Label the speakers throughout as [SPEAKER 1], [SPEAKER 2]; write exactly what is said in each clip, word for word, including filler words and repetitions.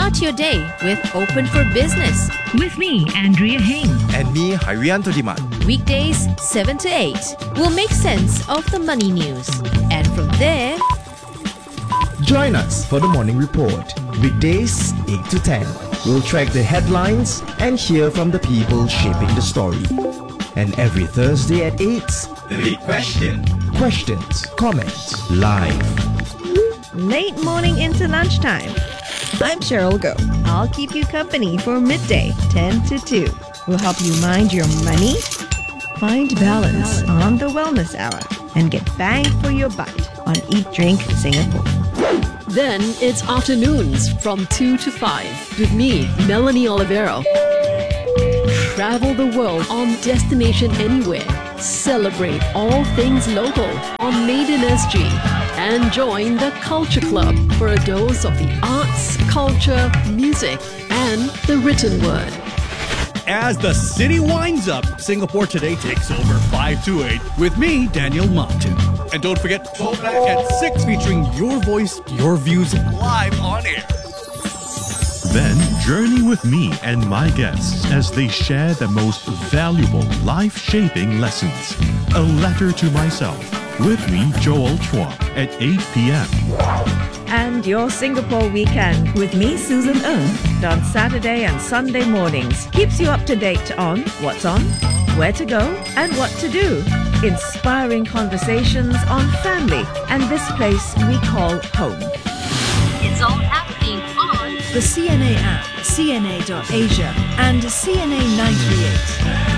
[SPEAKER 1] Start your day with Open for Business.
[SPEAKER 2] With me, Andrea Heng.
[SPEAKER 3] And me, Harianto Diman.
[SPEAKER 1] Weekdays, seven to eight. We'll make sense of the money news. And from there...
[SPEAKER 4] Join us for the Morning Report. Weekdays, eight to ten. We'll track the headlines and hear from the people shaping the story. And every Thursday at eight...
[SPEAKER 3] The Big Question.
[SPEAKER 4] Questions, comments, live.
[SPEAKER 5] Late morning into lunchtime. I'm Cheryl Go. I'll keep you company for midday, ten to two. We'll help you mind your money, find balance on the Wellness Hour, and get bang for your buck on Eat Drink Singapore.
[SPEAKER 6] Then it's afternoons from two to five with me, Melanie Olivero. Travel the world on Destination Anywhere. Celebrate all things local on Made in S G. And join the Culture Club for a dose of the arts, culture, music, and the written word.
[SPEAKER 7] As the city winds up, Singapore Today takes over five to eight with me, Daniel Martin. And don't forget, Throwback at six featuring your voice, your views live on air.
[SPEAKER 8] Then journey with me and my guests as they share the most valuable life-shaping lessons. A Letter to Myself. With me, Joel Chua, at eight p.m.
[SPEAKER 5] And your Singapore weekend with me, Susan Ng, on Saturday and Sunday mornings. Keeps you up to date on what's on, where to go, and what to do. Inspiring conversations on family and this place we call home.
[SPEAKER 1] It's all happening on
[SPEAKER 2] The C N A app, C N A dot Asia, and C N A nine thirty-eight.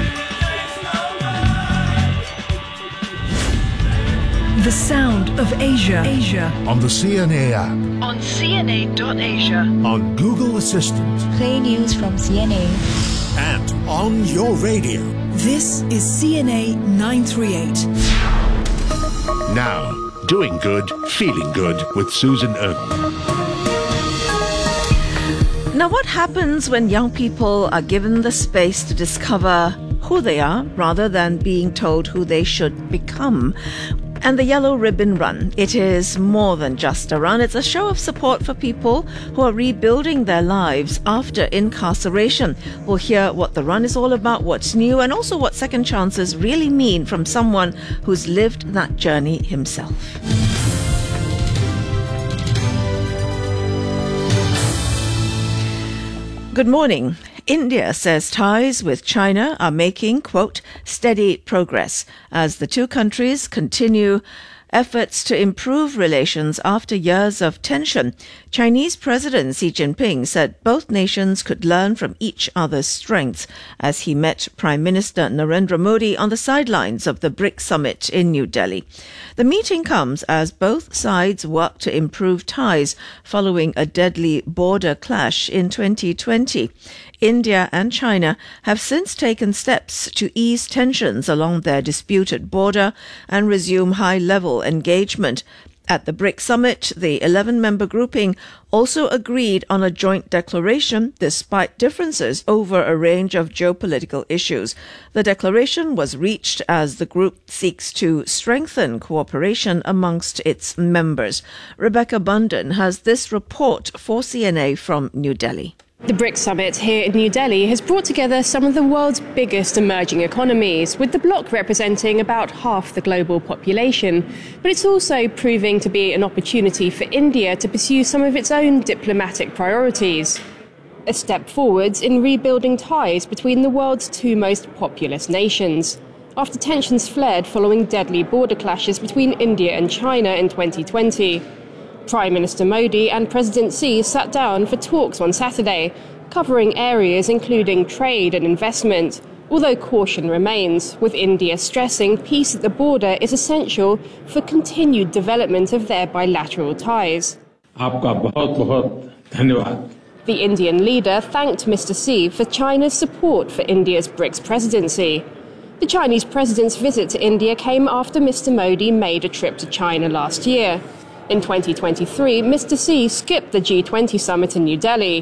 [SPEAKER 2] The sound of Asia. Asia.
[SPEAKER 9] On the C N A app.
[SPEAKER 2] On C N A dot Asia.
[SPEAKER 9] On Google Assistant.
[SPEAKER 10] Play news from C N A.
[SPEAKER 9] And on your radio.
[SPEAKER 2] This is C N A nine thirty-eight.
[SPEAKER 9] Now, doing good, feeling good with Susan Ng.
[SPEAKER 5] Now, what happens when young people are given the space to discover who they are rather than being told who they should become? And the Yellow Ribbon Run, it is more than just a run. It's a show of support for people who are rebuilding their lives after incarceration. We'll hear what the run is all about, what's new, and also what second chances really mean from someone who's lived that journey himself. Good morning. India says ties with China are making, quote, steady progress as the two countries continue efforts to improve relations after years of tension. Chinese President Xi Jinping said both nations could learn from each other's strengths as he met Prime Minister Narendra Modi on the sidelines of the BRICS summit in New Delhi. The meeting comes as both sides work to improve ties following a deadly border clash in twenty twenty. India and China have since taken steps to ease tensions along their disputed border and resume high-level engagement. At the BRICS summit, the eleven-member grouping also agreed on a joint declaration despite differences over a range of geopolitical issues. The declaration was reached as the group seeks to strengthen cooperation amongst its members. Rebecca Bundan has this report for C N A from New Delhi.
[SPEAKER 11] The BRICS Summit here in New Delhi has brought together some of the world's biggest emerging economies, with the bloc representing about half the global population. But it's also proving to be an opportunity for India to pursue some of its own diplomatic priorities. A step forwards in rebuilding ties between the world's two most populous nations, after tensions flared following deadly border clashes between India and China in twenty twenty. Prime Minister Modi and President Xi sat down for talks on Saturday, covering areas including trade and investment, although caution remains, with India stressing peace at the border is essential for continued development of their bilateral ties.
[SPEAKER 12] Aapka bahut bahut dhanyawad.
[SPEAKER 11] The Indian leader thanked Mister Xi for China's support for India's BRICS presidency. The Chinese president's visit to India came after Mister Modi made a trip to China last year. In twenty twenty-three, Mister Xi skipped the G twenty summit in New Delhi.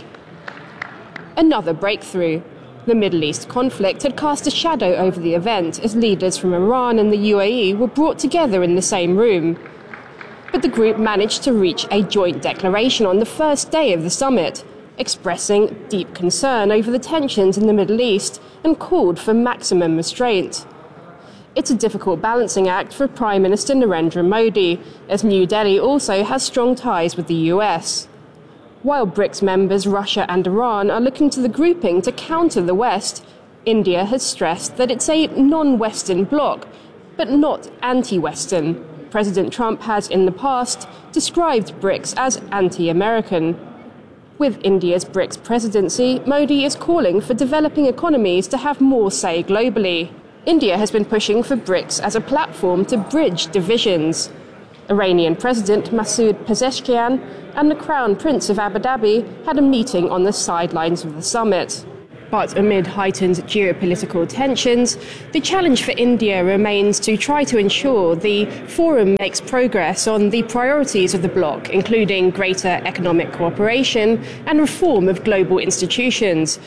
[SPEAKER 11] Another breakthrough. The Middle East conflict had cast a shadow over the event as leaders from Iran and the U A E were brought together in the same room. But the group managed to reach a joint declaration on the first day of the summit, expressing deep concern over the tensions in the Middle East and called for maximum restraint. It's a difficult balancing act for Prime Minister Narendra Modi, as New Delhi also has strong ties with the U S. While BRICS members Russia and Iran are looking to the grouping to counter the West, India has stressed that it's a non-Western bloc, but not anti-Western. President Trump has in the past described BRICS as anti-American. With India's BRICS presidency, Modi is calling for developing economies to have more say globally. India has been pushing for BRICS as a platform to bridge divisions. Iranian President Masoud Pezeshkian and the Crown Prince of Abu Dhabi had a meeting on the sidelines of the summit. But amid heightened geopolitical tensions, the challenge for India remains to try to ensure the forum makes progress on the priorities of the bloc, including greater economic cooperation and reform of global institutions.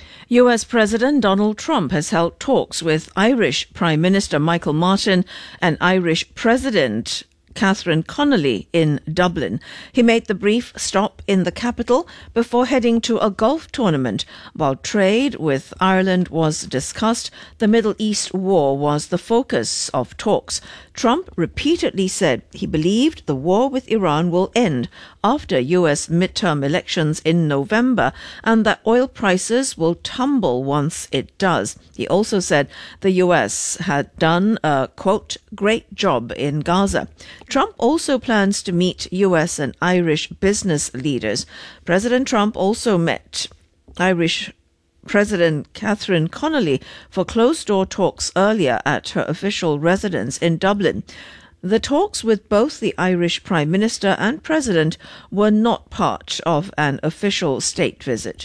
[SPEAKER 5] U S President Donald Trump has held talks with Irish Prime Minister Michael Martin and Irish President Catherine Connolly in Dublin. He made the brief stop in the capital before heading to a golf tournament. While trade with Ireland was discussed, the Middle East war was the focus of talks. Trump repeatedly said he believed the war with Iran will end after U S midterm elections in November and that oil prices will tumble once it does. He also said the U S had done a, quote, great job in Gaza. Trump also plans to meet U S and Irish business leaders. President Trump also met Irish President Catherine Connolly for closed-door talks earlier at her official residence in Dublin. The talks with both the Irish Prime Minister and President were not part of an official state visit.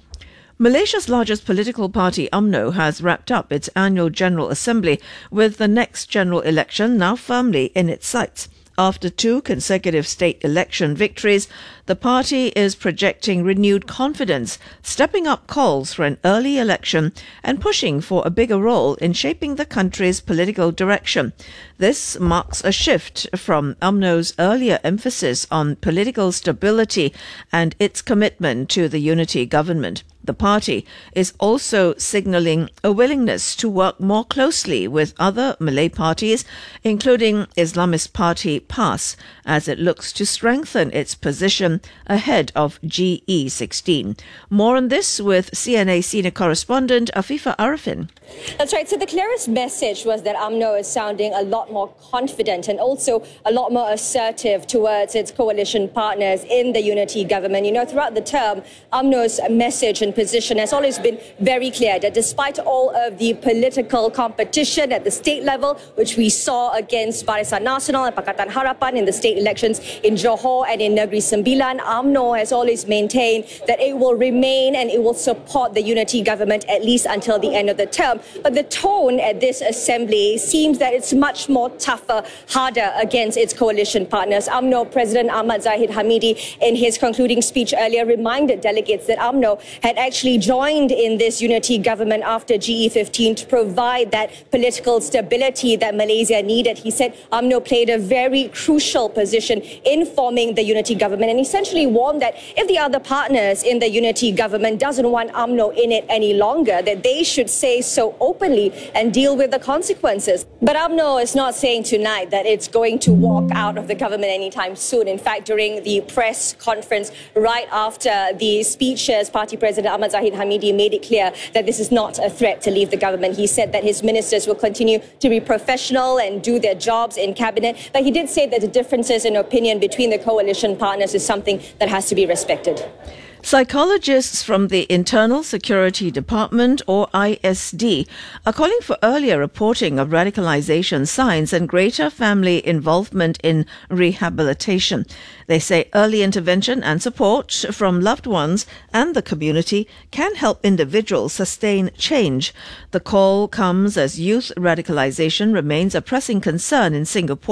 [SPEAKER 5] Malaysia's largest political party, U M N O, has wrapped up its annual General Assembly with the next general election now firmly in its sights. After two consecutive state election victories, the party is projecting renewed confidence, stepping up calls for an early election and pushing for a bigger role in shaping the country's political direction. This marks a shift from U M N O's earlier emphasis on political stability and its commitment to the unity government. The party is also signalling a willingness to work more closely with other Malay parties, including Islamist party P A S, as it looks to strengthen its position ahead of G E sixteen. More on this with C N A senior correspondent Afifa Arifin.
[SPEAKER 10] That's right. So the clearest message was that U M N O is sounding a lot more confident and also a lot more assertive towards its coalition partners in the unity government. You know, throughout the term, U M N O's message and position has always been very clear that despite all of the political competition at the state level, which we saw against Barisan Nasional and Pakatan Harapan in the state elections in Johor and in Negeri Sembilan, U M N O has always maintained that it will remain and it will support the unity government at least until the end of the term. But the tone at this assembly seems that it's much more tougher, harder against its coalition partners. U M N O President Ahmad Zahid Hamidi, in his concluding speech earlier, reminded delegates that U M N O had actually joined in this unity government after G E fifteen to provide that political stability that Malaysia needed. He said U M N O played a very crucial position in forming the unity government and essentially warned that if the other partners in the unity government doesn't want U M N O in it any longer, that they should say so openly and deal with the consequences. But U M N O is not saying tonight that it's going to walk out of the government anytime soon. In fact, during the press conference right after the speeches, Party President Ahmad Zahid Hamidi made it clear that this is not a threat to leave the government. He said that his ministers will continue to be professional and do their jobs in cabinet. But he did say that the differences in opinion between the coalition partners is something that has to be respected.
[SPEAKER 5] Psychologists from the Internal Security Department, or I S D, are calling for earlier reporting of radicalization signs and greater family involvement in rehabilitation. They say early intervention and support from loved ones and the community can help individuals sustain change. The call comes as youth radicalization remains a pressing concern in Singapore.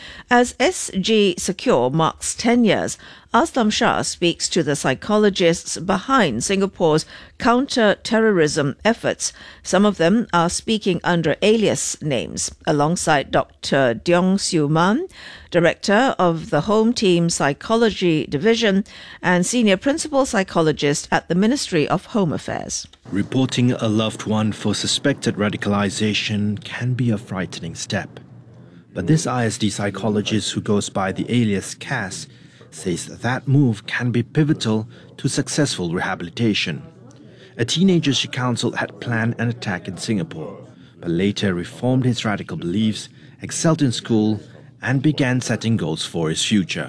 [SPEAKER 5] As S G Secure marks ten years, Aslam Shah speaks to the psychologists behind Singapore's counter-terrorism efforts. Some of them are speaking under alias names, alongside Doctor Deong Siu Man, Director of the Home Team Psychology Division and Senior Principal Psychologist at the Ministry of Home Affairs.
[SPEAKER 13] Reporting a loved one for suspected radicalization can be a frightening step. But this I S D psychologist, who goes by the alias Cass, says that move can be pivotal to successful rehabilitation. A teenager she counseled had planned an attack in Singapore, but later reformed his radical beliefs, excelled in school, and began setting goals for his future.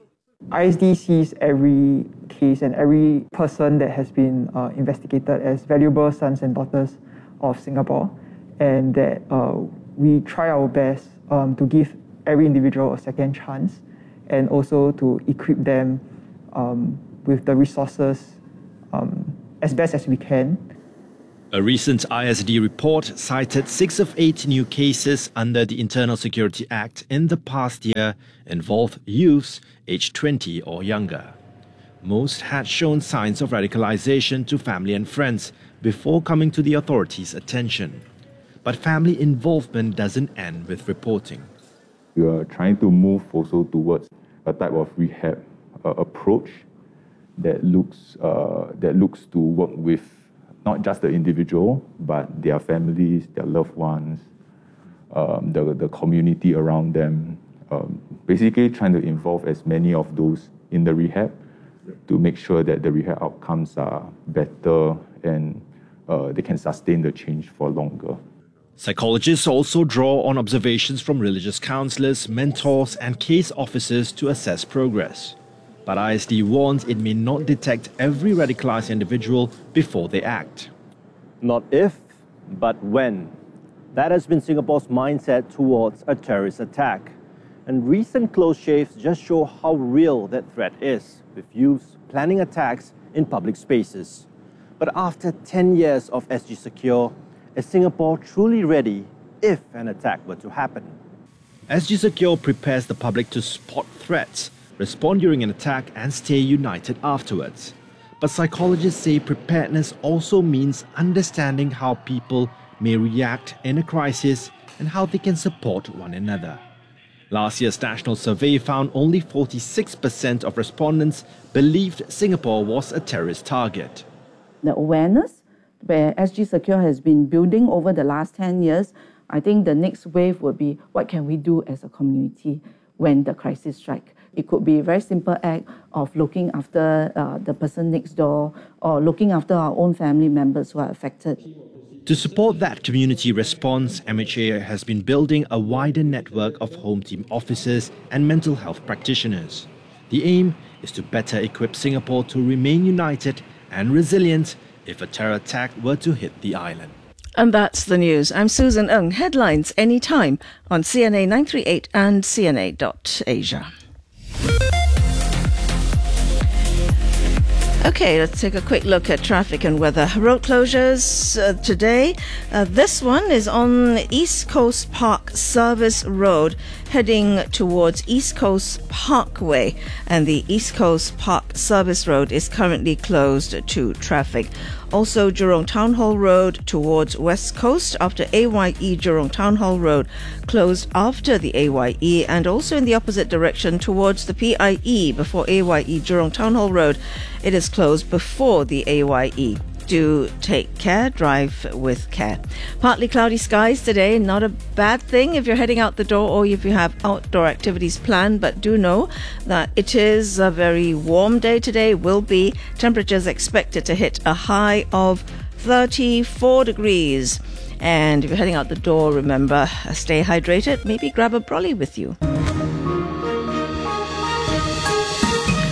[SPEAKER 14] I S D sees every case and every person that has been uh, investigated as valuable sons and daughters of Singapore, and that uh, we try our best um, to give every individual a second chance, and also to equip them um, with the resources um, as best as we can.
[SPEAKER 13] A recent I S D report cited six of eight new cases under the Internal Security Act in the past year involved youths aged twenty or younger. Most had shown signs of radicalization to family and friends before coming to the authorities' attention. But family involvement doesn't end with reporting.
[SPEAKER 15] We are trying to move also towards a type of rehab uh, approach that looks uh, that looks to work with not just the individual, but their families, their loved ones, um, the, the community around them. Um, basically trying to involve as many of those in the rehab to make sure that the rehab outcomes are better and uh, they can sustain the change for longer.
[SPEAKER 13] Psychologists also draw on observations from religious counselors, mentors, and case officers to assess progress. But I S D warns it may not detect every radicalized individual before they act.
[SPEAKER 16] Not if, but when. That has been Singapore's mindset towards a terrorist attack. And recent close shaves just show how real that threat is, with youths planning attacks in public spaces. But after ten years of S G Secure, is Singapore truly ready if an attack were to happen?
[SPEAKER 13] S G Secure prepares the public to spot threats, respond during an attack, and stay united afterwards. But psychologists say preparedness also means understanding how people may react in a crisis and how they can support one another. Last year's national survey found only forty-six percent of respondents believed Singapore was a terrorist target.
[SPEAKER 17] The awareness where S G Secure has been building over the last ten years, I think the next wave would be what can we do as a community when the crisis strikes. It could be a very simple act of looking after uh, the person next door or looking after our own family members who are affected.
[SPEAKER 13] To support that community response, M H A has been building a wider network of home team officers and mental health practitioners. The aim is to better equip Singapore to remain united and resilient if a terror attack were to hit the island.
[SPEAKER 5] And that's the news. I'm Susan Ng. Headlines anytime on C N A nine three eight and C N A dot Asia. Okay, let's take a quick look at traffic and weather. Road closures uh, today. Uh, this one is on East Coast Park Service Road, heading towards East Coast Parkway. And the East Coast Park Service Road is currently closed to traffic. Also, Jurong Town Hall Road towards West Coast after A Y E Jurong Town Hall Road closed after the A Y E, and also in the opposite direction towards the P I E before A Y E Jurong Town Hall Road. It is closed before the A Y E. Do take care, drive with care. Partly cloudy skies today, not a bad thing if you're heading out the door or if you have outdoor activities planned, but do know that it is a very warm day today, will be. Temperatures expected to hit a high of thirty-four degrees. And if you're heading out the door, remember, stay hydrated, maybe grab a brolly with you.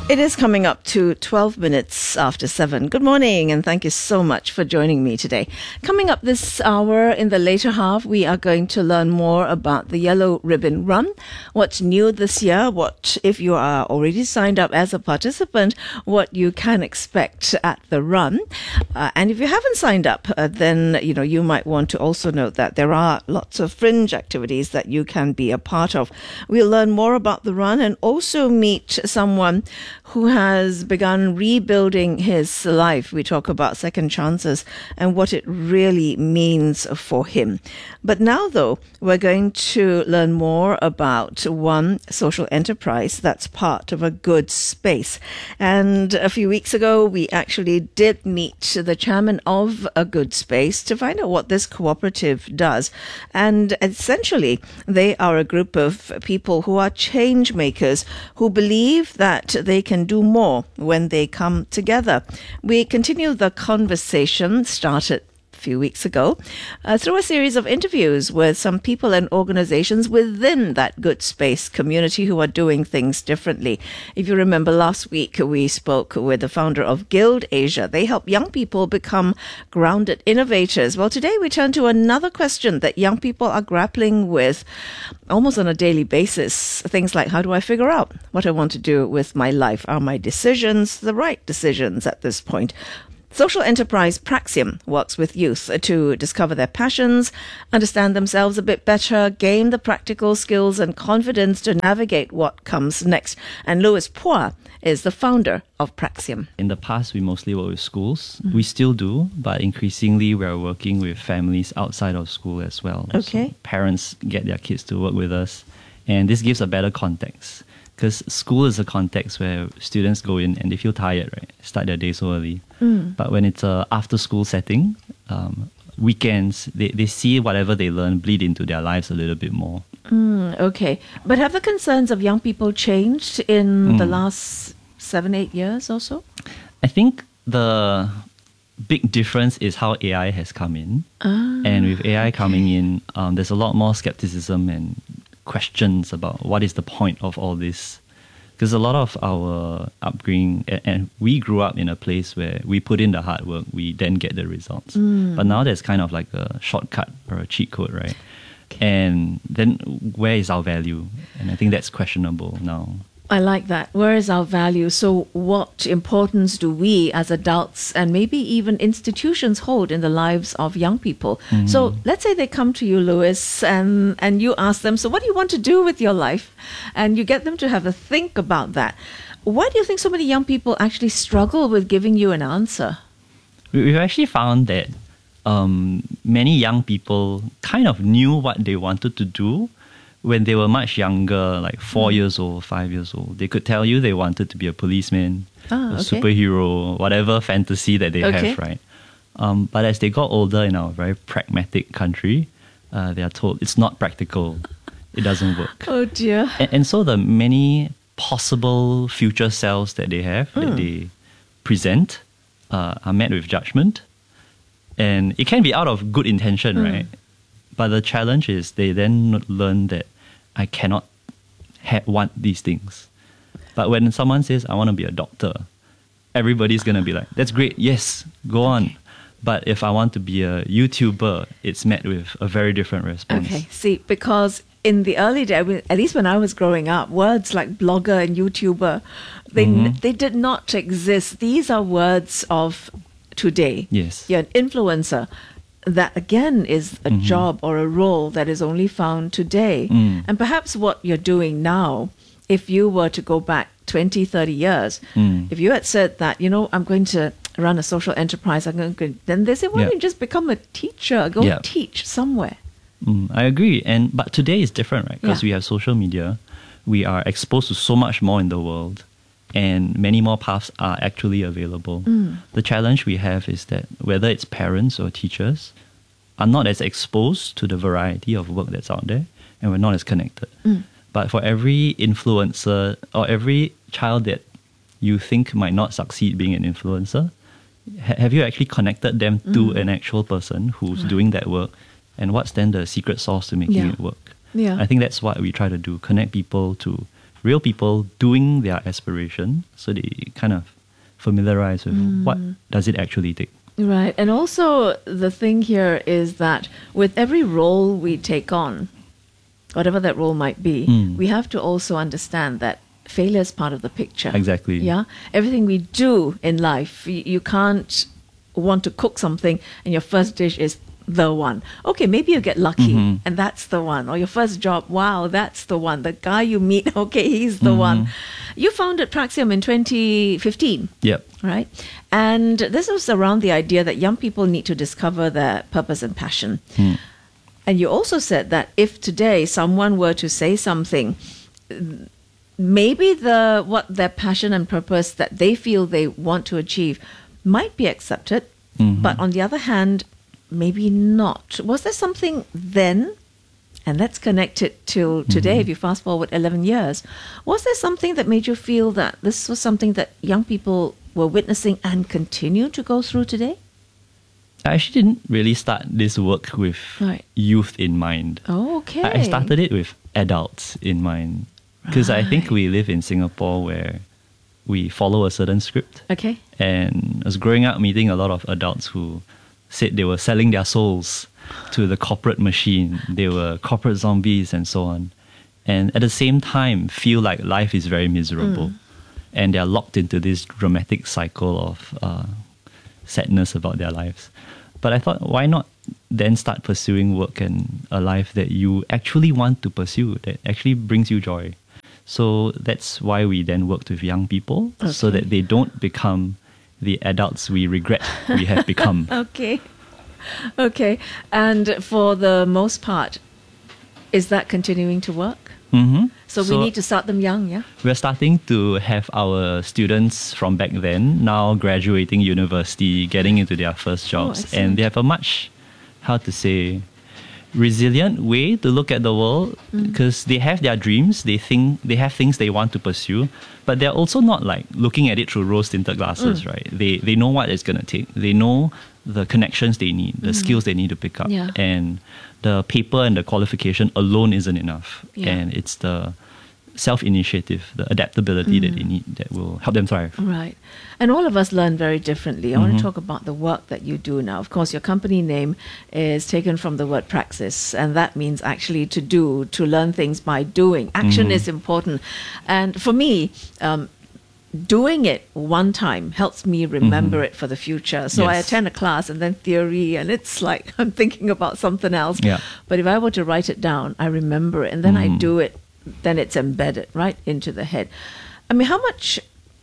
[SPEAKER 5] It is coming up to twelve minutes after seven. Good morning, and thank you so much for joining me today. Coming up this hour in the later half, we are going to learn more about the Yellow Ribbon Run, what's new this year, what, if you are already signed up as a participant, what you can expect at the run. Uh, and if you haven't signed up, uh, then, you know, you might want to also note that there are lots of fringe activities that you can be a part of. We'll learn more about the run and also meet someone who has begun rebuilding his life. We talk about second chances and what it really means for him. But now, though, we're going to learn more about one social enterprise that's part of a good space. And a few weeks ago, we actually did meet the chairman of a good space to find out what this cooperative does. And essentially, they are a group of people who are change makers who believe that they can do more when they come together. We continue the conversation started a few weeks ago uh, through a series of interviews with some people and organizations within that good space community who are doing things differently. If you remember, last week we spoke with the founder of Guild Asia. They help young people become grounded innovators. Well, today we turn to another question that young people are grappling with almost on a daily basis. Things like, how do I figure out what I want to do with my life? Are my decisions the right decisions at this point? Social enterprise Praxium works with youth to discover their passions, understand themselves a bit better, gain the practical skills and confidence to navigate what comes next. And Louis Phua is the founder of Praxium.
[SPEAKER 18] In the past, we mostly work with schools.
[SPEAKER 5] Mm-hmm.
[SPEAKER 18] We still do, but increasingly we're working with families outside of school as well.
[SPEAKER 5] Okay.
[SPEAKER 18] So parents get their kids to work with us, and this gives a better context. Because school is a context where students go in and they feel tired, right? Start their day so early.
[SPEAKER 5] Mm.
[SPEAKER 18] But when it's a after-school setting, um, weekends, they, they see whatever they learn bleed into their lives a little bit more.
[SPEAKER 5] Mm, okay. But have the concerns of young people changed in
[SPEAKER 18] Mm.
[SPEAKER 5] the last seven, eight years or so?
[SPEAKER 18] I think the big difference is how A I has come in.
[SPEAKER 5] Ah,
[SPEAKER 18] and with A I coming in, um, there's a lot more skepticism and questions about what is the point of all this. Because a lot of our upbringing, and, and we grew up in a place where we put in the hard work, we then get the results.
[SPEAKER 5] Mm.
[SPEAKER 18] But now there's kind of like a shortcut or a cheat code, right? And then where is our value? And I think that's questionable now.
[SPEAKER 5] I like that. Where is our value? So what importance do we as adults and maybe even institutions hold in the lives of young people?
[SPEAKER 18] Mm.
[SPEAKER 5] So let's say they come to you, Louis, and, and you ask them, so what do you want to do with your life? And you get them to have a think about that. Why do you think so many young people actually struggle with giving you an answer?
[SPEAKER 18] We- We've actually found that um, many young people kind of knew what they wanted to do when they were much younger, like four mm. years old, five years old. They could tell you they wanted to be a policeman,
[SPEAKER 5] ah,
[SPEAKER 18] a
[SPEAKER 5] okay.
[SPEAKER 18] superhero, whatever fantasy that they
[SPEAKER 5] Okay.
[SPEAKER 18] have, right? Um, but as they got older in our very pragmatic country, uh, they are told it's not practical, it doesn't work.
[SPEAKER 5] Oh dear.
[SPEAKER 18] And, and so the many possible future selves that they have,
[SPEAKER 5] Mm.
[SPEAKER 18] that they present, uh, are met with judgment. And it can be out of good intention,
[SPEAKER 5] Mm.
[SPEAKER 18] right? But the challenge is they then learn that I cannot ha- want these things. But when someone says, I want to be a doctor, everybody's going to be like, that's great, yes, go on. But if I want to be a YouTuber, it's met with a very different response.
[SPEAKER 5] Okay, see, because in the early days, I mean, at least when I was growing up, words like blogger and YouTuber, they
[SPEAKER 18] Mhm.
[SPEAKER 5] they did not exist. These are words of today.
[SPEAKER 18] Yes.
[SPEAKER 5] You're an influencer. That again is a
[SPEAKER 18] Mhm.
[SPEAKER 5] job or a role that is only found today.
[SPEAKER 18] Mm.
[SPEAKER 5] And perhaps what you're doing now, if you were to go back twenty, thirty years,
[SPEAKER 18] Mm.
[SPEAKER 5] if you had said that, you know, I'm going to run a social enterprise, I'm going to, then they say, why
[SPEAKER 18] Yeah.
[SPEAKER 5] don't you just become a teacher, go
[SPEAKER 18] Yeah.
[SPEAKER 5] teach somewhere.
[SPEAKER 18] Mm, I agree. And but today is different, right? Because
[SPEAKER 5] Yeah.
[SPEAKER 18] we have social media. We are exposed to so much more in the world. And many more paths are actually available.
[SPEAKER 5] Mm.
[SPEAKER 18] The challenge we have is that whether it's parents or teachers are not as exposed to the variety of work that's out there, and we're not as connected.
[SPEAKER 5] Mm.
[SPEAKER 18] But for every influencer or every child that you think might not succeed being an influencer, ha- have you actually connected them to
[SPEAKER 5] Mm.
[SPEAKER 18] an actual person who's
[SPEAKER 5] Right.
[SPEAKER 18] doing that work? And what's then the secret sauce to making
[SPEAKER 5] Yeah.
[SPEAKER 18] it work?
[SPEAKER 5] Yeah.
[SPEAKER 18] I think that's what we try to do, connect people to real people doing their aspiration, so they kind of familiarize with
[SPEAKER 5] Mm.
[SPEAKER 18] what does it actually take.
[SPEAKER 5] Right. And also, the thing here is that with every role we take on, whatever that role might be,
[SPEAKER 18] Mm.
[SPEAKER 5] we have to also understand that failure is part of the picture.
[SPEAKER 18] Exactly.
[SPEAKER 5] Yeah. Everything we do in life, you, you can't want to cook something and your first dish is the one. Okay, maybe you get lucky
[SPEAKER 18] Mhm.
[SPEAKER 5] and that's the one. Or your first job, wow, that's the one. The guy you meet, okay, he's the
[SPEAKER 18] Mhm.
[SPEAKER 5] one. You founded Praxium in twenty fifteen.
[SPEAKER 18] Yep.
[SPEAKER 5] Right. And this was around the idea that young people need to discover their purpose and passion.
[SPEAKER 18] Hmm.
[SPEAKER 5] And you also said that if today someone were to say something, maybe the what their passion and purpose that they feel they want to achieve might be accepted,
[SPEAKER 18] Mhm.
[SPEAKER 5] but on the other hand, maybe not. Was there something then? And let's connect it to today,
[SPEAKER 18] Mhm.
[SPEAKER 5] if you fast forward eleven years. Was there something that made you feel that this was something that young people were witnessing and continue to go through today?
[SPEAKER 18] I actually didn't really start this work with
[SPEAKER 5] Right.
[SPEAKER 18] youth in mind.
[SPEAKER 5] Oh, okay.
[SPEAKER 18] I I started it with adults in mind because I think we live in Singapore where we follow a certain script.
[SPEAKER 5] Okay.
[SPEAKER 18] And I was growing up meeting a lot of adults who said they were selling their souls to the corporate machine. They were corporate zombies and so on. And at the same time, feel like life is very miserable.
[SPEAKER 5] Mm.
[SPEAKER 18] And they're locked into this dramatic cycle of uh, sadness about their lives. But I thought, why not then start pursuing work and a life that you actually want to pursue, that actually brings you joy? So that's why we then worked with young people, so
[SPEAKER 5] Okay.
[SPEAKER 18] that they don't become the adults we regret we have become.
[SPEAKER 5] Okay. Okay. And for the most part, is that continuing to work?
[SPEAKER 18] Mm-hmm.
[SPEAKER 5] So, we need to start them young, yeah?
[SPEAKER 18] We're starting to have our students from back then now graduating university, getting into their first jobs,
[SPEAKER 5] excellent.
[SPEAKER 18] and they have a much, how to say, resilient way to look at the world because they have their dreams, they think they have things they want to pursue, but they're also not like looking at it through rose-tinted glasses,
[SPEAKER 5] Mm.
[SPEAKER 18] right? They they know what it's gonna take. They know the connections they need, the
[SPEAKER 5] Mm.
[SPEAKER 18] skills they need to pick up,
[SPEAKER 5] Yeah.
[SPEAKER 18] and the paper and the qualification alone isn't enough.
[SPEAKER 5] Yeah.
[SPEAKER 18] And it's the self-initiative, the adaptability that
[SPEAKER 5] Mm.
[SPEAKER 18] they need that will help them thrive.
[SPEAKER 5] Right. And all of us learn very differently. I want
[SPEAKER 18] Mhm.
[SPEAKER 5] to talk about the work that you do now. Of course, your company name is taken from the word praxis, and that means actually to do, to learn things by doing. Action
[SPEAKER 18] Mhm.
[SPEAKER 5] is important. And for me, um, doing it one time helps me remember
[SPEAKER 18] Mhm.
[SPEAKER 5] it for the future. So I
[SPEAKER 18] Yes.
[SPEAKER 5] attend a class and then theory, and it's like I'm thinking about something else.
[SPEAKER 18] Yeah.
[SPEAKER 5] But if I were to write it down, I remember it, and then I
[SPEAKER 18] Mhm.
[SPEAKER 5] do it, then it's embedded right into the head. I mean, how much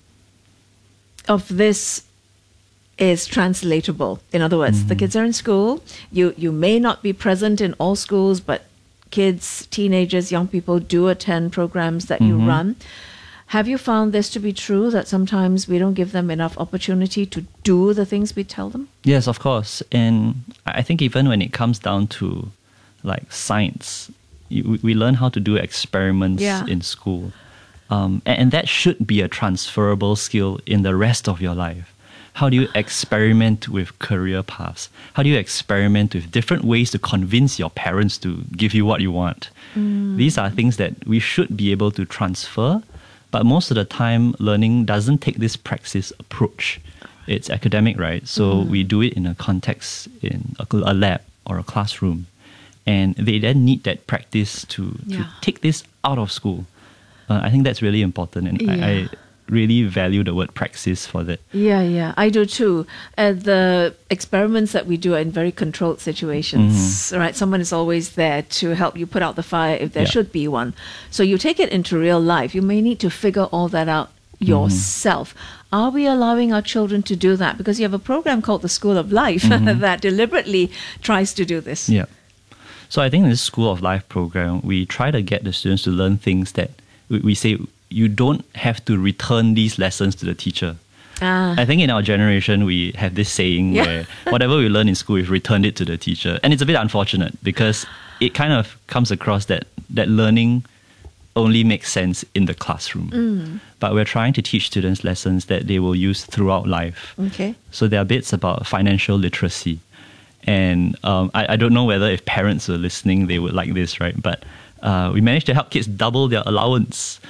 [SPEAKER 5] of this is translatable? In other words, the kids are in school. You you may not be present in all schools, but kids, teenagers, young people do attend programs that you
[SPEAKER 18] Mhm.
[SPEAKER 5] run. Have you found this to be true, that sometimes we don't give them enough opportunity to do the things we tell them?
[SPEAKER 18] Yes, of course. And I think even when it comes down to like science, you, we learn how to do experiments
[SPEAKER 5] Yeah.
[SPEAKER 18] in school. Um, and, and that should be a transferable skill in the rest of your life. How do you experiment with career paths? How do you experiment with different ways to convince your parents to give you what you want?
[SPEAKER 5] Mm.
[SPEAKER 18] These are things that we should be able to transfer, but most of the time, learning doesn't take this praxis approach. It's academic, right? So
[SPEAKER 5] Mm.
[SPEAKER 18] we do it in a context, in a, a lab or a classroom. And they then need that practice to, to
[SPEAKER 5] Yeah.
[SPEAKER 18] take this out of school. Uh, I think that's really important, and I,
[SPEAKER 5] Yeah.
[SPEAKER 18] I really value the word praxis for that.
[SPEAKER 5] Yeah, yeah, I do too. Uh, the experiments that we do are in very controlled situations, right? Someone is always there to help you put out the fire if there
[SPEAKER 18] Yeah.
[SPEAKER 5] should be one. So you take it into real life. You may need to figure all that out yourself. Are we allowing our children to do that? Because you have a program called the School of Life
[SPEAKER 18] Mhm.
[SPEAKER 5] that deliberately tries to do this.
[SPEAKER 18] Yeah. So I think in this School of Life program, we try to get the students to learn things that we, we say you don't have to return these lessons to the teacher.
[SPEAKER 5] Ah.
[SPEAKER 18] I think in our generation, we have this saying
[SPEAKER 5] Yeah.
[SPEAKER 18] where whatever we learn in school, we've returned it to the teacher. And it's a bit unfortunate because it kind of comes across that, that learning only makes sense in the classroom.
[SPEAKER 5] Mm.
[SPEAKER 18] But we're trying to teach students lessons that they will use throughout life.
[SPEAKER 5] Okay.
[SPEAKER 18] So there are bits about financial literacy. And um, I, I don't know whether if parents were listening, they would like this, right? But uh, we managed to help kids double their allowance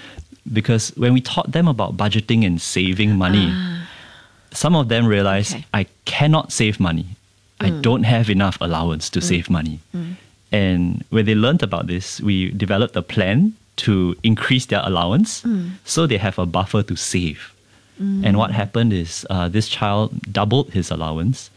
[SPEAKER 18] because when we taught them about budgeting and saving money,
[SPEAKER 5] Ah.
[SPEAKER 18] some of them realized
[SPEAKER 5] Okay.
[SPEAKER 18] I cannot save money. I
[SPEAKER 5] Mm.
[SPEAKER 18] don't have enough allowance to
[SPEAKER 5] Mm.
[SPEAKER 18] save money.
[SPEAKER 5] Mm.
[SPEAKER 18] And when they learned about this, we developed a plan to increase their allowance
[SPEAKER 5] Mm.
[SPEAKER 18] so they have a buffer to save.
[SPEAKER 5] Mm.
[SPEAKER 18] And what happened is uh, this child doubled his allowance,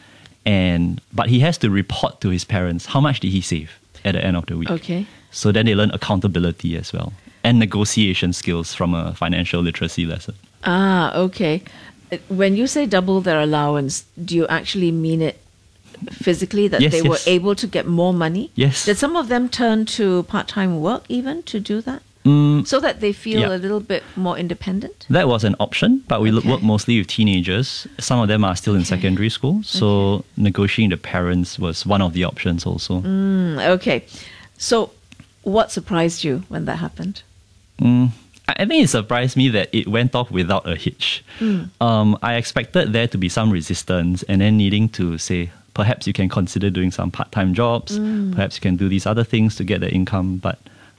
[SPEAKER 18] and but he has to report to his parents how much did he save at the end of the week.
[SPEAKER 5] Okay.
[SPEAKER 18] So then they learn accountability as well and negotiation skills from a financial literacy lesson.
[SPEAKER 5] Ah, okay. Uh, When you say double their allowance, do you actually mean it physically, that
[SPEAKER 18] Yes,
[SPEAKER 5] they were
[SPEAKER 18] yes.
[SPEAKER 5] able to get more money?
[SPEAKER 18] Yes.
[SPEAKER 5] Did some of them turn to part-time work even to do that?
[SPEAKER 18] Mm,
[SPEAKER 5] So that they feel
[SPEAKER 18] yeah.
[SPEAKER 5] a little bit more independent?
[SPEAKER 18] That was an option, but we
[SPEAKER 5] Okay.
[SPEAKER 18] work mostly with teenagers. Some of them are still in secondary school, so negotiating the parents was one of the options also.
[SPEAKER 5] Mm, okay. So what surprised you when that happened?
[SPEAKER 18] Mm, I I think it surprised me that it went off without a hitch.
[SPEAKER 5] Mm.
[SPEAKER 18] Um, I expected there to be some resistance and then needing to say, perhaps you can consider doing some part-time jobs,
[SPEAKER 5] Mm.
[SPEAKER 18] perhaps you can do these other things to get the income, but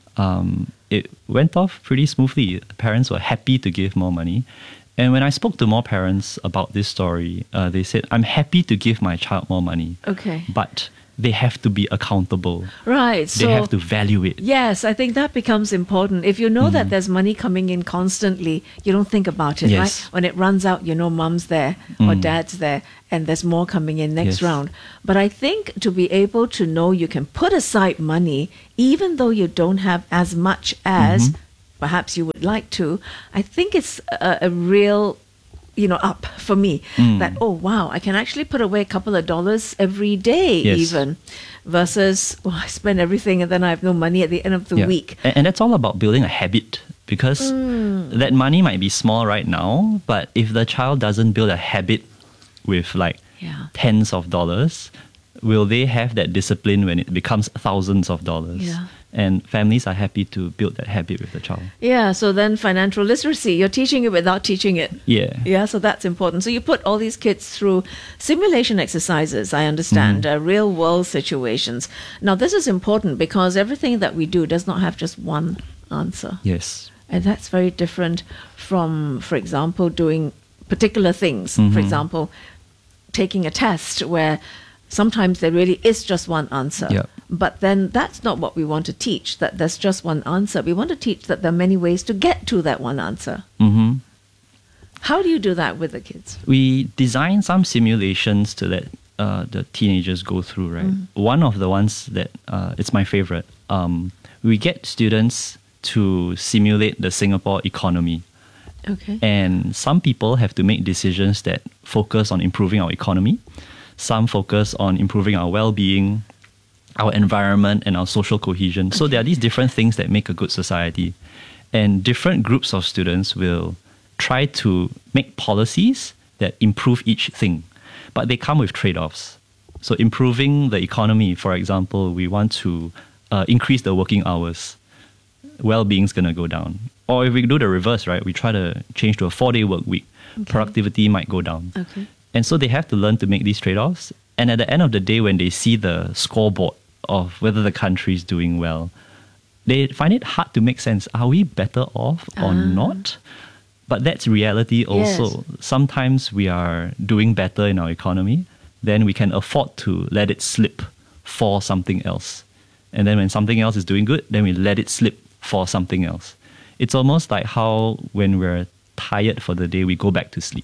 [SPEAKER 18] um, it went off pretty smoothly. Parents were happy to give more money. And when I spoke to more parents about this story, uh, they said, I'm happy to give my child more money,
[SPEAKER 5] Okay.
[SPEAKER 18] but they have to be accountable.
[SPEAKER 5] Right.
[SPEAKER 18] They
[SPEAKER 5] So
[SPEAKER 18] have to value it.
[SPEAKER 5] yes, I think that becomes important. If you know that there's money coming in constantly, you don't think about it,
[SPEAKER 18] Yes.
[SPEAKER 5] right? When it runs out, you know mom's there or
[SPEAKER 18] Mm.
[SPEAKER 5] dad's there and there's more coming in next
[SPEAKER 18] Yes.
[SPEAKER 5] round. But I think to be able to know you can put aside money even though you don't have as much as
[SPEAKER 18] Mhm.
[SPEAKER 5] perhaps you would like to, I think it's a, a real you know, up for me
[SPEAKER 18] Mm.
[SPEAKER 5] that, oh, wow, I can actually put away a couple of dollars every day
[SPEAKER 18] Yes.
[SPEAKER 5] even versus, oh, I spend everything and then I have no money at the end of the
[SPEAKER 18] Yeah.
[SPEAKER 5] week.
[SPEAKER 18] And, and that's all about building a habit because
[SPEAKER 5] Mm.
[SPEAKER 18] that money might be small right now, but if the child doesn't build a habit with like
[SPEAKER 5] Yeah.
[SPEAKER 18] tens of dollars, will they have that discipline when it becomes thousands of dollars?
[SPEAKER 5] Yeah.
[SPEAKER 18] And families are happy to build that habit with the child.
[SPEAKER 5] Yeah, so then financial literacy, you're teaching it without teaching it.
[SPEAKER 18] Yeah.
[SPEAKER 5] Yeah, so that's important. So you put all these kids through simulation exercises, I understand, uh, real world situations. Now, this is important because everything that we do does not have just one answer.
[SPEAKER 18] Yes.
[SPEAKER 5] And that's very different from, for example, doing particular things. For
[SPEAKER 18] Mhm.
[SPEAKER 5] example, taking a test where sometimes there really is just one answer.
[SPEAKER 18] Yep.
[SPEAKER 5] But then that's not what we want to teach, that there's just one answer. We want to teach that there are many ways to get to that one answer.
[SPEAKER 18] Mm-hmm.
[SPEAKER 5] How do you do that with the kids?
[SPEAKER 18] We design some simulations to let uh, the teenagers go through, right?
[SPEAKER 5] Mhm.
[SPEAKER 18] One of the ones that uh, it's my favorite. Um, we get students to simulate the Singapore economy.
[SPEAKER 5] Okay.
[SPEAKER 18] And some people have to make decisions that focus on improving our economy. Some focus on improving our well-being, our environment, and our social cohesion. So there are these different things that make a good society. And different groups of students will try to make policies that improve each thing. But they come with trade-offs. So improving the economy, for example, we want to uh, increase the working hours. Well-being is going to go down. Or if we do the reverse, right, we try to change to a four-day work week.
[SPEAKER 5] Okay.
[SPEAKER 18] Productivity might go down.
[SPEAKER 5] Okay.
[SPEAKER 18] And so they have to learn to make these trade-offs. And at the end of the day, when they see the scoreboard of whether the country is doing well, they find it hard to make sense. Are we better off or
[SPEAKER 5] Ah.
[SPEAKER 18] not? But that's reality also.
[SPEAKER 5] Yes.
[SPEAKER 18] Sometimes we are doing better in our economy, then we can afford to let it slip for something else. And then when something else is doing good, then we let it slip for something else. It's almost like how when we're tired for the day, we go back to sleep.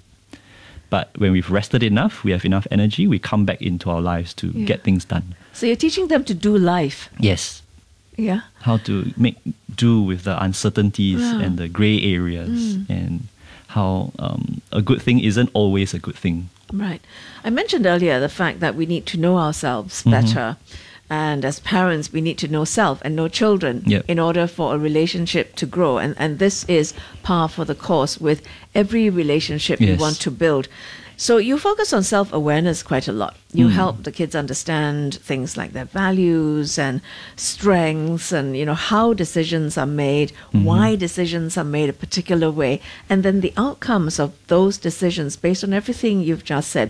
[SPEAKER 18] But when we've rested enough, we have enough energy, we come back into our lives to
[SPEAKER 5] Yeah.
[SPEAKER 18] get things done.
[SPEAKER 5] So you're teaching them to do life.
[SPEAKER 18] Yes.
[SPEAKER 5] Yeah.
[SPEAKER 18] How to make do with the uncertainties
[SPEAKER 5] Yeah.
[SPEAKER 18] and the gray areas,
[SPEAKER 5] Mm.
[SPEAKER 18] and how um, a good thing isn't always a good thing.
[SPEAKER 5] Right. I mentioned earlier the fact that we need to know ourselves
[SPEAKER 18] Mhm.
[SPEAKER 5] better. And as parents, we need to know self and know children
[SPEAKER 18] Yep.
[SPEAKER 5] in order for a relationship to grow. And, and this is par for the course with every relationship you
[SPEAKER 18] Yes.
[SPEAKER 5] want to build. So you focus on self-awareness quite a lot. You
[SPEAKER 18] Mm.
[SPEAKER 5] help the kids understand things like their values and strengths and, you know, how decisions are made,
[SPEAKER 18] Mhm.
[SPEAKER 5] why decisions are made a particular way, and then the outcomes of those decisions based on everything you've just said.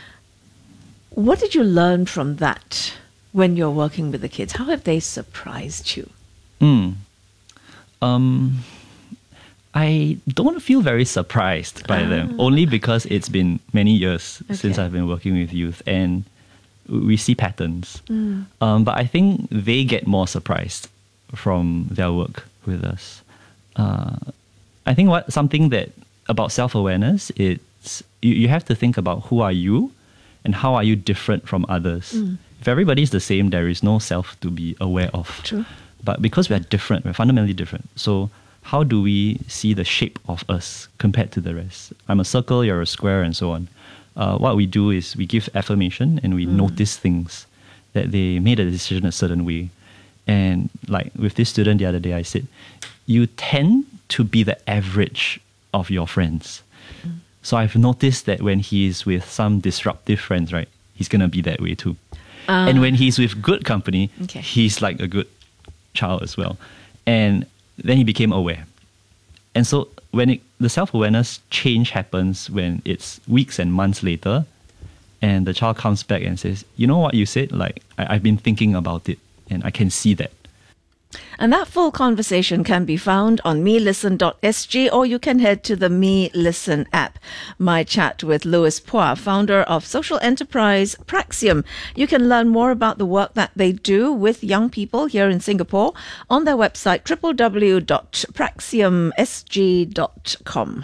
[SPEAKER 5] What did you learn from that when you're working with the kids? How have they surprised you?
[SPEAKER 18] Mm. Um, I don't feel very surprised by
[SPEAKER 5] Ah.
[SPEAKER 18] them, only because it's been many years
[SPEAKER 5] Okay.
[SPEAKER 18] since I've been working with youth and we see patterns.
[SPEAKER 5] Mm.
[SPEAKER 18] Um, but I think they get more surprised from their work with us. Uh, I think what something that about self-awareness, it's you, you have to think about who are you and how are you different from others.
[SPEAKER 5] Mm.
[SPEAKER 18] If everybody's the same, there is no self to be aware of.
[SPEAKER 5] True.
[SPEAKER 18] But because we are different, we're fundamentally different. So how do we see the shape of us compared to the rest? I'm a circle, you're a square, and so on. Uh, what we do is we give affirmation and we
[SPEAKER 5] Mm.
[SPEAKER 18] notice things that they made a decision a certain way. And like with this student the other day, I said, you tend to be the average of your friends.
[SPEAKER 5] Mm.
[SPEAKER 18] So I've noticed that when he's with some disruptive friends, right, he's going to be that way too.
[SPEAKER 5] Ah.
[SPEAKER 18] And when he's with good company,
[SPEAKER 5] Okay.
[SPEAKER 18] he's like a good child as well. And then he became aware. And so when it, the self-awareness change happens when it's weeks and months later, and the child comes back and says, you know what you said? Like, I, I've been thinking about it, and I can see that.
[SPEAKER 5] And that full conversation can be found on me listen dot s g, or you can head to the Me Listen app. My chat with Louis Phua, founder of social enterprise Praxium. You can learn more about the work that they do with young people here in Singapore on their website w w w dot praxium s g dot com.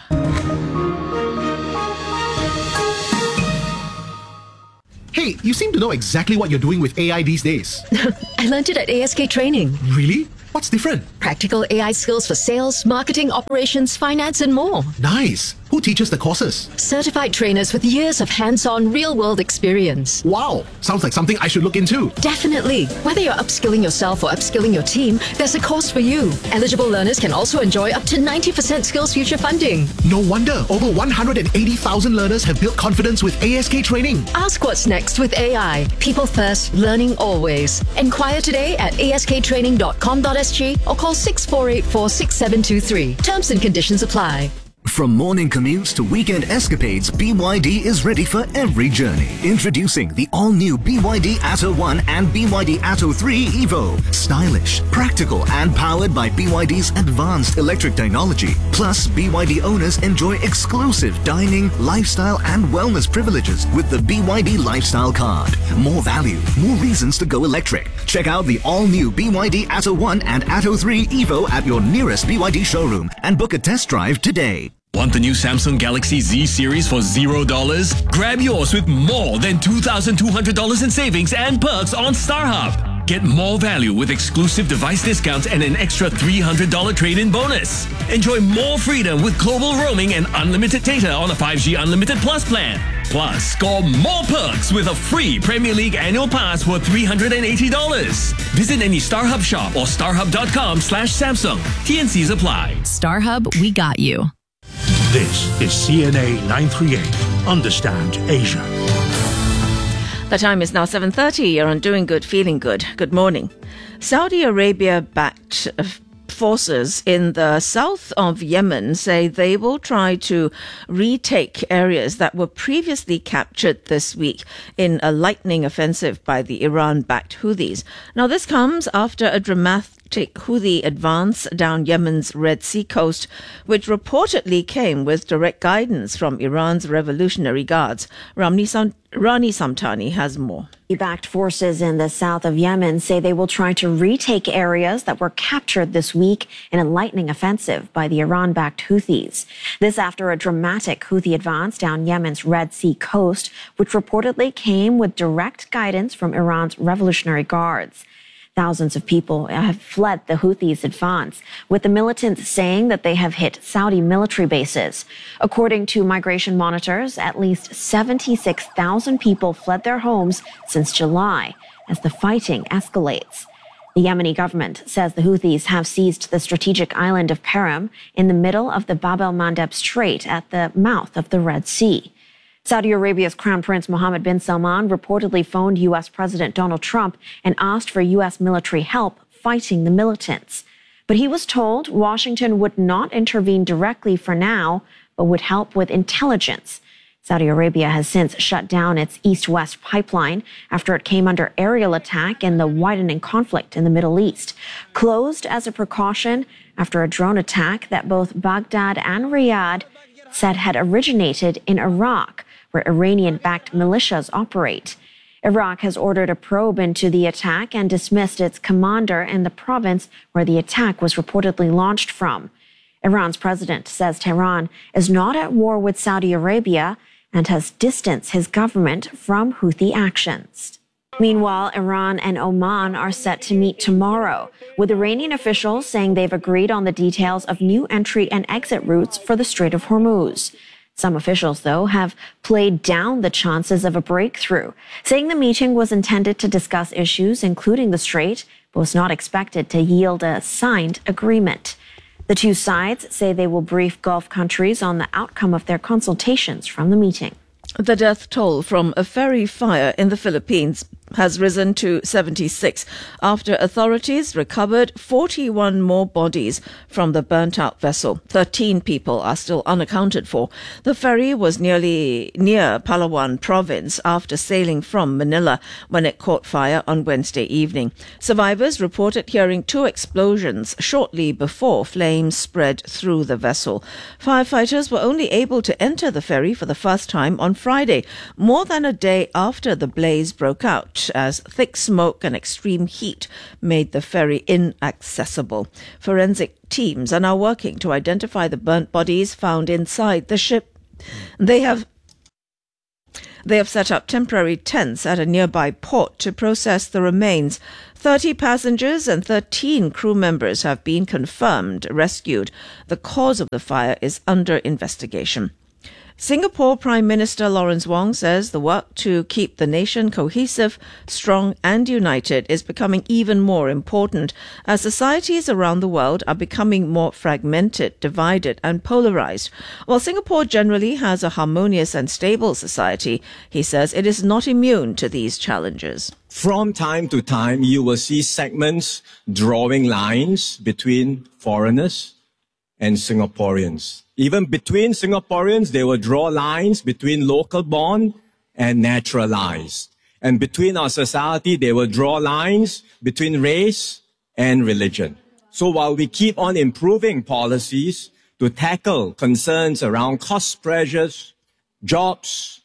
[SPEAKER 19] Hey, you seem to know exactly what you're doing with A I these days.
[SPEAKER 20] I learned it at A S K Training.
[SPEAKER 19] Really? What's different?
[SPEAKER 20] Practical A I skills for sales, marketing, operations, finance, and more.
[SPEAKER 19] Nice. Who teaches the courses?
[SPEAKER 20] Certified trainers with years of hands-on, real-world experience.
[SPEAKER 19] Wow. Sounds like something I should look into.
[SPEAKER 20] Definitely. Whether you're upskilling yourself or upskilling your team, there's a course for you. Eligible learners can also enjoy up to ninety percent Skills Future funding.
[SPEAKER 19] No wonder over one hundred eighty thousand learners have built confidence with A S K Training.
[SPEAKER 20] Ask what's next with A I. People first, learning always. Enquire today at a s k training dot com dot s g or call six four eight four, six seven two three. Terms and conditions apply.
[SPEAKER 21] From morning commutes to weekend escapades, B Y D is ready for every journey. Introducing the all-new B Y D Atto one and B Y D Atto three Evo. Stylish, practical, and powered by B Y D's advanced electric technology. Plus, B Y D owners enjoy exclusive dining, lifestyle, and wellness privileges with the B Y D Lifestyle Card. More value, more reasons to go electric. Check out the all-new B Y D Atto one and Atto three Evo at your nearest B Y D showroom and book a test drive today.
[SPEAKER 22] Want the new Samsung Galaxy Z series for zero dollars? Grab yours with more than two thousand two hundred dollars in savings and perks on StarHub. Get more value with exclusive device discounts and an extra three hundred dollars trade-in bonus. Enjoy more freedom with global roaming and unlimited data on a five G Unlimited Plus plan. Plus, score more perks with a free Premier League annual pass worth three hundred eighty dollars. Visit any StarHub shop or starhub dot com slash Samsung. T N Cs apply.
[SPEAKER 1] StarHub, we got you.
[SPEAKER 9] This is C N A nine thirty-eight. Understand Asia.
[SPEAKER 5] The time is now seven thirty. You're on Doing Good, Feeling Good. Good morning. Saudi Arabia-backed uh, forces in the south of Yemen say they will try to retake areas that were previously captured this week in a lightning offensive by the Iran-backed Houthis. Now, this comes after a dramatic Houthi advance down Yemen's Red Sea coast, which reportedly came with direct guidance from Iran's Revolutionary Guards. Ramni Sam- Rani Samtani has more.
[SPEAKER 23] Backed forces in the south of Yemen say they will try to retake areas that were captured this week in a lightning offensive by the Iran-backed Houthis. This after a dramatic Houthi advance down Yemen's Red Sea coast, which reportedly came with direct guidance from Iran's Revolutionary Guards. Thousands of people have fled the Houthis' advance, with the militants saying that they have hit Saudi military bases. According to migration monitors, at least seventy-six thousand people fled their homes since July as the fighting escalates. The Yemeni government says the Houthis have seized the strategic island of Perim in the middle of the Bab el-Mandeb Strait at the mouth of the Red Sea. Saudi Arabia's Crown Prince Mohammed bin Salman reportedly phoned U S President Donald Trump and asked for U S military help fighting the militants. But he was told Washington would not intervene directly for now, but would help with intelligence. Saudi Arabia has since shut down its east-west pipeline after it came under aerial attack in the widening conflict in the Middle East. Closed as a precaution after a drone attack that both Baghdad and Riyadh said had originated in Iraq, where Iranian-backed militias operate. Iraq has ordered a probe into the attack and dismissed its commander in the province where the attack was reportedly launched from. Iran's president says Tehran is not at war with Saudi Arabia and has distanced his government from Houthi actions. Meanwhile, Iran and Oman are set to meet tomorrow, with Iranian officials saying they've agreed on the details of new entry and exit routes for the Strait of Hormuz. Some officials, though, have played down the chances of a breakthrough, saying the meeting was intended to discuss issues including the strait, but was not expected to yield a signed agreement. The two sides say they will brief Gulf countries on the outcome of their consultations from the meeting.
[SPEAKER 5] The death toll from a ferry fire in the Philippines has risen to seventy-six after authorities recovered forty-one more bodies from the burnt-out vessel. thirteen people are still unaccounted for. The ferry was nearly near Palawan province after sailing from Manila when it caught fire on Wednesday evening. Survivors reported hearing two explosions shortly before flames spread through the vessel. Firefighters were only able to enter the ferry for the first time on Friday, more than a day after the blaze broke out, as thick smoke and extreme heat made the ferry inaccessible. Forensic teams are now working to identify the burnt bodies found inside the ship. They have They have set up temporary tents at a nearby port to process the remains. thirty passengers and thirteen crew members have been confirmed rescued. The cause of the fire is under investigation. Singapore Prime Minister Lawrence Wong says the work to keep the nation cohesive, strong and united is becoming even more important as societies around the world are becoming more fragmented, divided and polarized. While Singapore generally has a harmonious and stable society, he says it is not immune to these challenges.
[SPEAKER 3] From time to time, you will see segments drawing lines between foreigners and Singaporeans. Even between Singaporeans, they will draw lines between local born and naturalized. And between our society, they will draw lines between race and religion. So while we keep on improving policies to tackle concerns around cost pressures, jobs,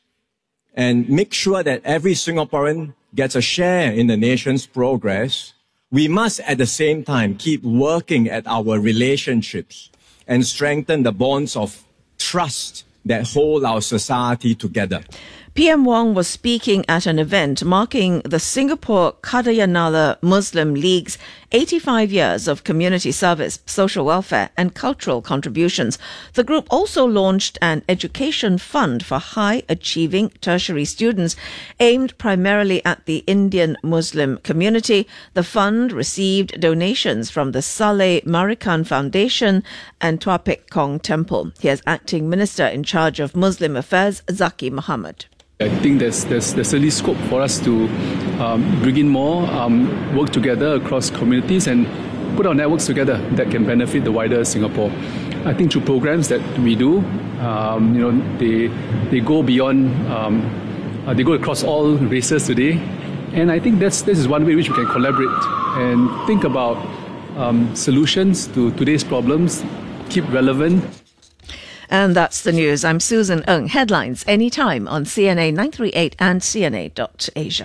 [SPEAKER 3] and make sure that every Singaporean gets a share in the nation's progress, we must at the same time keep working at our relationships and strengthen the bonds of trust that hold our society together.
[SPEAKER 5] P M Wong was speaking at an event marking the Singapore Kadayanala Muslim League's eighty-five years of community service, social welfare and cultural contributions. The group also launched an education fund for high-achieving tertiary students aimed primarily at the Indian Muslim community. The fund received donations from the Saleh Marikan Foundation and Tua Pek Kong Temple. Here's Acting Minister in charge of Muslim Affairs, Zaki Muhammad.
[SPEAKER 4] I think there's, there's, there's certainly scope for us to um, bring in more, um, work together across communities and put our networks together that can benefit the wider Singapore. I think through programs that we do, um, you know, they, they go beyond, um, uh, they go across all races today. And I think that's, this is one way in which we can collaborate and think about um, solutions to today's problems, keep relevant.
[SPEAKER 5] And that's the news. I'm Susan Ng. Headlines anytime on C N A nine thirty-eight and C N A dot Asia.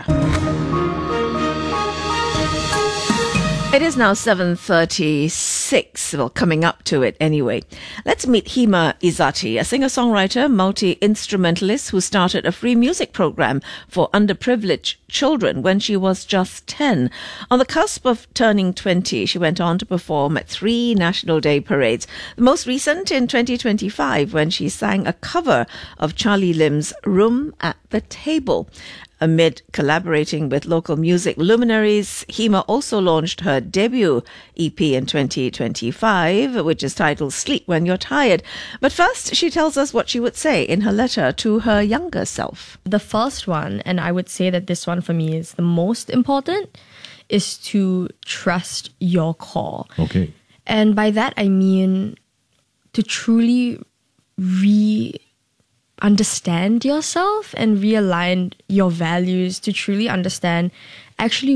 [SPEAKER 5] It is now seven thirty-six, well, coming up to it anyway. Let's meet Hima Izzati, a singer-songwriter, multi-instrumentalist who started a free music program for underprivileged children when she was just ten. On the cusp of turning twenty, she went on to perform at three National Day parades. The most recent in twenty twenty-five, when she sang a cover of Charlie Lim's Room at the Table. Amid collaborating with local music luminaries, Hima also launched her debut E P in twenty twenty-five, which is titled Sleep When You're Tired. But first, she tells us what she would say in her letter to her younger self.
[SPEAKER 6] The first one, and I would say that this one for me is the most important, is to trust your core.
[SPEAKER 8] Okay.
[SPEAKER 6] And by that, I mean to truly re- understand yourself and realign your values, to truly understand actually what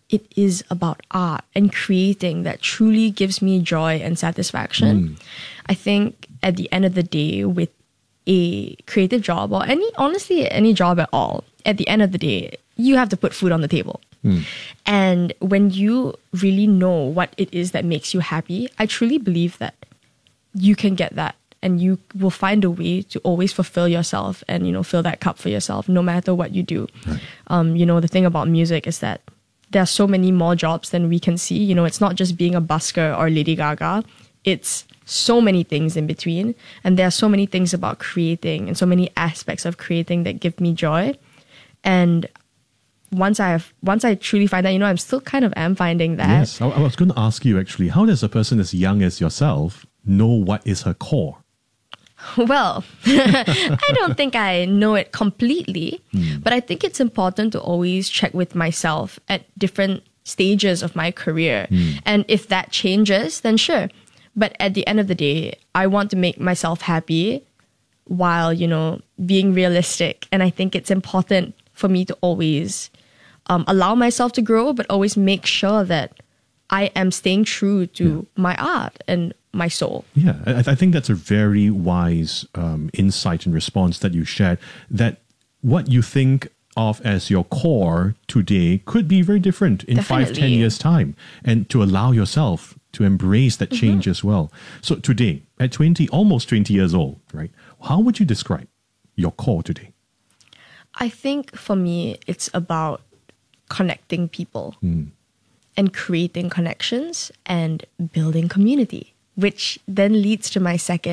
[SPEAKER 6] it is about art and creating that truly gives me joy and satisfaction.
[SPEAKER 2] Mm.
[SPEAKER 6] I think at the end of the day, with a creative job or any, honestly, any job at all, at the end of the day, you have to put food on the table.
[SPEAKER 2] Mm.
[SPEAKER 6] And when you really know what it is that makes you happy, I truly believe that you can get that and you will find a way to always fulfill yourself and, you know, fill that cup for yourself no matter what you do.
[SPEAKER 2] Right.
[SPEAKER 6] Um, you know, the thing about music is that there are so many more jobs than we can see. You know, it's not just being a busker or Lady Gaga. It's so many things in between. And there are so many things about creating and so many aspects of creating that give me joy. And once I have, once I truly find that, you know, I'm still kind of am finding that.
[SPEAKER 2] Yes, I, I was going to ask you actually, how does a person as young as yourself know what is her core?
[SPEAKER 6] Well, I don't think I know it completely,
[SPEAKER 2] Mm.
[SPEAKER 6] but I think it's important to always check with myself at different stages of my career.
[SPEAKER 2] Mm.
[SPEAKER 6] And if that changes, then sure. But at the end of the day, I want to make myself happy while, you know, being realistic. And I think it's important for me to always um, allow myself to grow, but always make sure that I am staying true to my art and my soul.
[SPEAKER 2] Yeah, I, I think that's a very wise um, insight and response that you shared, that what you think of as your core today could be very different in five, ten
[SPEAKER 6] Definitely.
[SPEAKER 2] years' time, and to allow yourself to embrace that change as well. So today, at twenty, almost twenty years old, right, how would you describe your core today?
[SPEAKER 6] I think for me, it's about connecting people
[SPEAKER 2] Mm.
[SPEAKER 6] and creating connections and building community, which then leads to my second